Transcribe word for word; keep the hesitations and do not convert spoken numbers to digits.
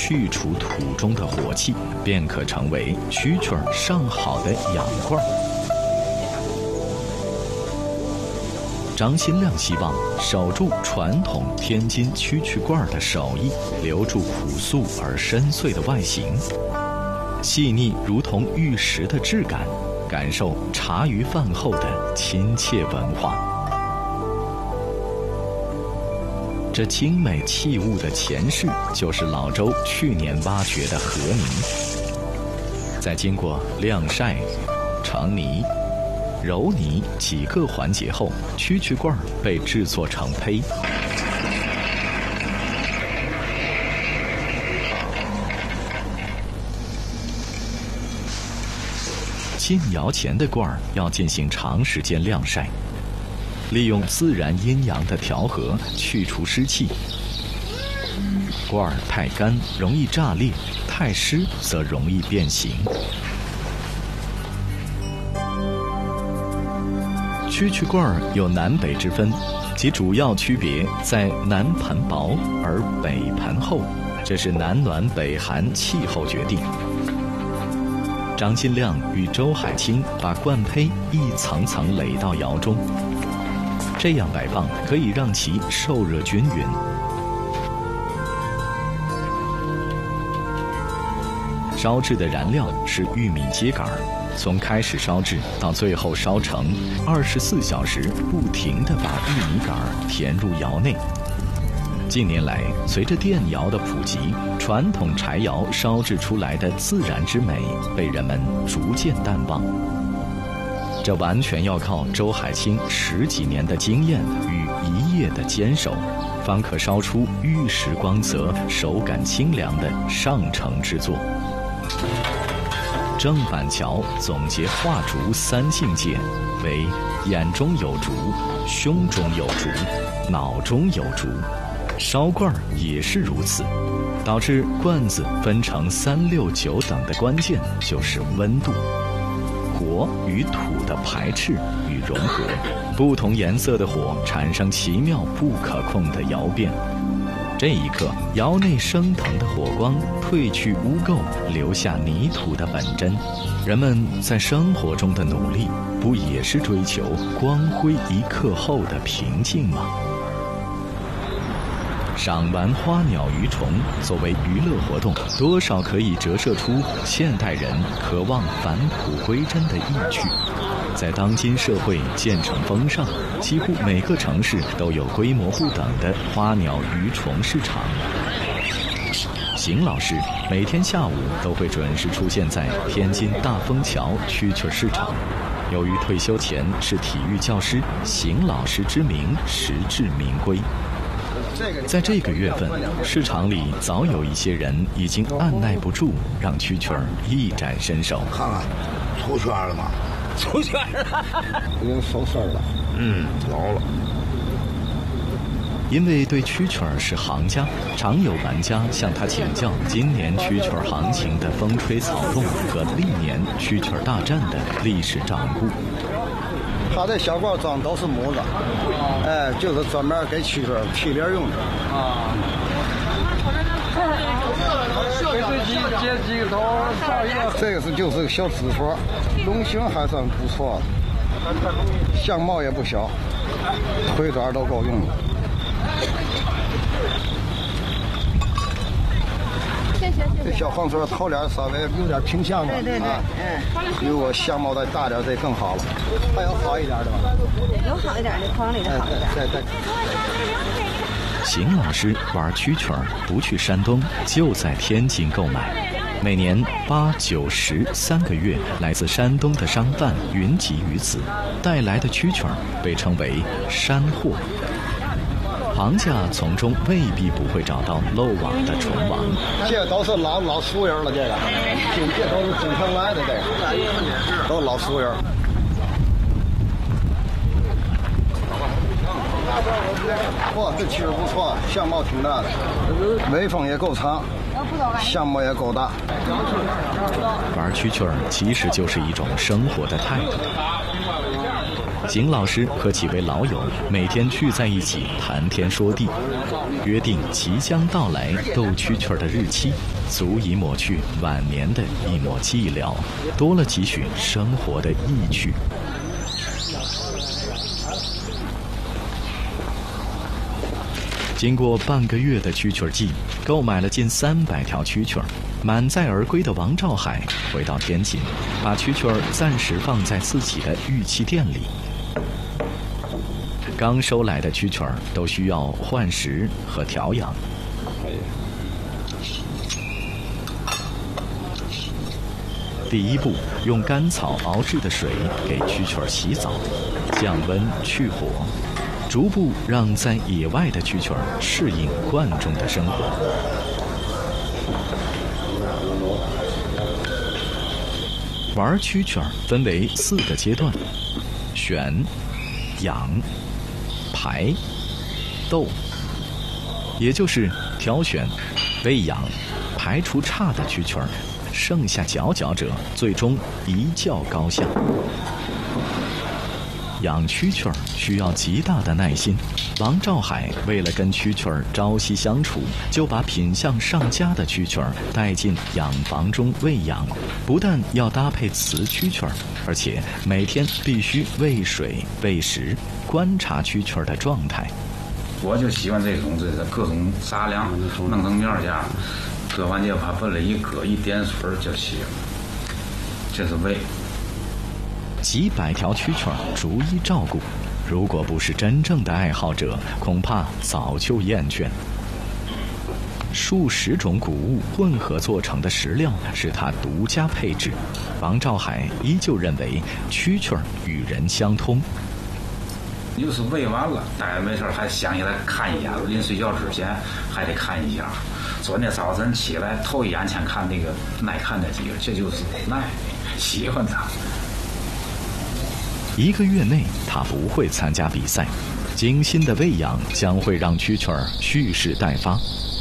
去除土中的火气，便可成为蛐蛐儿上好的养罐儿。张新亮希望守住传统天津蛐蛐罐儿的手艺，留住朴素而深邃的外形，细腻如同玉石的质感，感受茶余饭后的亲切文化。这精美器物的前世，就是老周去年挖掘的河泥。在经过晾晒、成泥、揉泥几个环节后，蛐蛐罐被制作成胚。进窑前的罐儿要进行长时间晾晒，利用自然阴阳的调和去除湿气。罐儿太干容易炸裂，太湿则容易变形。蛐蛐罐儿有南北之分，其主要区别在南盘薄而北盘厚，这是南暖北寒气候决定。张新亮与周海清把罐胚一层层垒到窑中，这样摆放可以让其受热均匀。烧制的燃料是玉米秸秆，从开始烧制到最后烧成，二十四小时不停地把玉米秆填入窑内。近年来，随着电窑的普及，传统柴窑烧制出来的自然之美被人们逐渐淡忘。这完全要靠周海清十几年的经验与一夜的坚守，方可烧出玉石光泽、手感清凉的上乘之作。郑板桥总结画竹三境界为：眼中有竹，胸中有竹，脑中有竹。烧罐也是如此，导致罐子分成三六九等的关键就是温度。火与土的排斥与融合，不同颜色的火产生奇妙不可控的窑变。这一刻，窑内升腾的火光褪去污垢，留下泥土的本真。人们在生活中的努力，不也是追求光辉一刻后的平静吗？赏玩花鸟鱼虫作为娱乐活动，多少可以折射出现代人渴望返璞归真的意趣。在当今社会渐成风尚，几乎每个城市都有规模不等的花鸟鱼虫市场。邢老师每天下午都会准时出现在天津大枫桥蛐蛐市场。由于退休前是体育教师，邢老师之名实至名归。在这个月份，市场里早有一些人已经按耐不住，让蛐蛐儿一展身手。 看看，出圈了吗？ 出圈了， 已经收事儿了。 嗯， 老了。 因为对蛐蛐儿是行家，常有玩家向他请教今年蛐蛐儿行情的风吹草动和历年蛐蛐儿大战的历史掌故。 他这小罐装都是模子，哎，就是专门给蛐蛐儿提炼用的。啊。这个是就是个小纸戳，龙形还算不错的，相貌也不小，腿爪都够用的。这小黄嘴头脸稍微有点平相嘛， 对对对， 嗯，如果相貌再大点，这更好了。还有好一点的吧？ 有好一点的，框里的好一点。 对对。 邢老师玩蛐蛐儿不去山东，就在天津购买。每年八九十三个月，来自山东的商贩云集于此，带来的蛐蛐儿被称为山货。行家从中未必不会找到漏网的虫王。 这都是老老熟人了，这个，这都是经常来的，这个都老熟人。哇，这蛐儿不错，相貌挺大的，尾风也够长，相貌也够大。 玩蛐蛐儿其实就是一种生活的态度。 景老师和几位老友每天聚在一起谈天说地，约定即将到来斗蛐蛐的日期，足以抹去晚年的一抹寂寥，多了几许生活的意趣。经过半个月的蛐蛐季，购买了近三百条蛐蛐，满载而归的王兆海回到天津，把蛐蛐暂时放在自己的玉器店里。刚收来的蛐蛐都需要换食和调养。第一步，用甘草熬制的水给蛐蛐洗澡，降温去火，逐步让在野外的蛐蛐适应罐中的生活。玩蛐蛐分为四个阶段：选、养、排、斗，也就是挑选、喂养、排除差的蛐蛐，剩下佼佼者最终一较高下。养蛐蛐需要极大的耐心，王兆海为了跟蛐蛐朝夕相处，就把品相上佳的蛐蛐带进养房中喂养，不但要搭配雌蛐蛐，而且每天必须喂水喂食，观察蛐蛐的状态。 我就喜欢这种这各种杂粮弄成面家，搁完就把盆里一搁，一点水就行了，这是喂。 几百条蛐蛐逐一照顾，如果不是真正的爱好者，恐怕早就厌倦。数十种谷物混合做成的食料是他独家配置，王兆海依旧认为蛐蛐与人相通。 又是喂完了，大家没事还想起来看一下，临睡觉之前还得看一下。昨天早晨起来头一眼先看那个耐看的几个，这就是耐，喜欢它。 一个月内，他不会参加比赛，精心的喂养将会让蛐蛐蓄势待发。